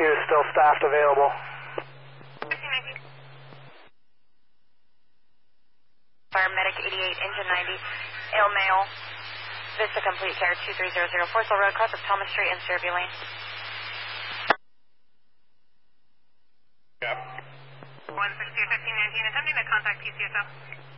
is still staffed available. 1519. Paramedic 88, engine 90, ill male, Vista Complete Care 2300, Forcel Road, cross of Thomas Street and Fairview Lane. Yep. 162, 1519, attempting to contact PCSO.